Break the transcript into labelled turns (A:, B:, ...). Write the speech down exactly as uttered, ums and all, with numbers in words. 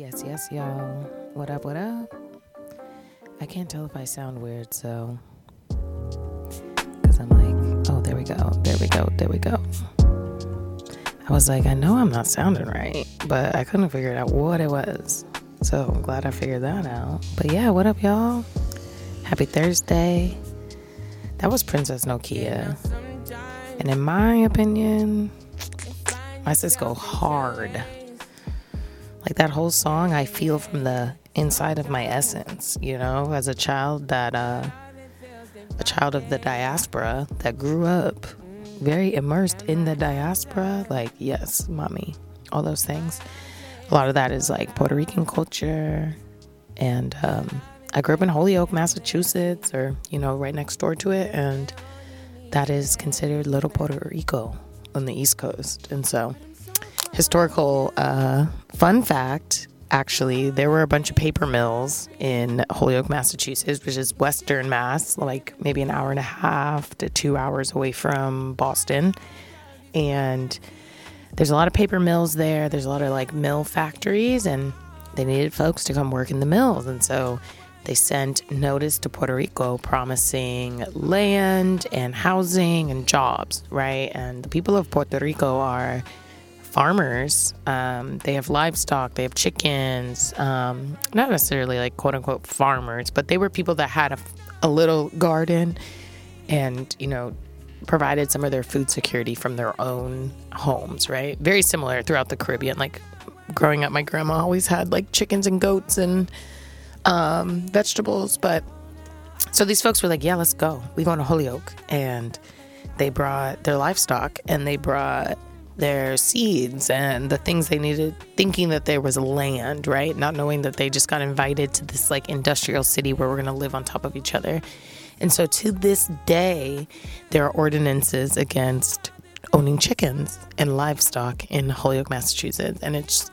A: Yes, yes, y'all. What up, what up? I can't tell if I sound weird, so. Because I'm like, oh, there we go, there we go, there we go. I was like, I know I'm not sounding right, but I couldn't figure out what it was. So I'm glad I figured that out. But yeah, what up, y'all? Happy Thursday. That was Princess Nokia. And in my opinion, my sis go hard. Like that whole song, I feel from the inside of my essence, you know, as a child that, uh, a child of the diaspora that grew up very immersed in the diaspora. Like, yes, mommy, all those things. A lot of that is like Puerto Rican culture. And um, I grew up in Holyoke, Massachusetts, or, you know, right next door to it. And that is considered Little Puerto Rico on the East Coast. And so, historical uh, fun fact, actually, there were a bunch of paper mills in Holyoke, Massachusetts, which is Western Mass, like maybe an hour and a half to two hours away from Boston. And there's a lot of paper mills there. There's a lot of like mill factories, and they needed folks to come work in the mills. And so they sent notice to Puerto Rico promising land and housing and jobs, right? And the people of Puerto Rico are farmers. Um, they have livestock, they have chickens, um, not necessarily like quote unquote farmers, but they were people that had a, a little garden and, you know, provided some of their food security from their own homes, right? Very similar throughout the Caribbean. Like growing up, my grandma always had like chickens and goats and um, vegetables. But so these folks were like, yeah, let's go. We going to Holyoke. And they brought their livestock and they brought their seeds and the things they needed, thinking that there was land, right? Not knowing that they just got invited to this like industrial city where we're going to live on top of each other. And so to this day, there are ordinances against owning chickens and livestock in Holyoke, Massachusetts. And it's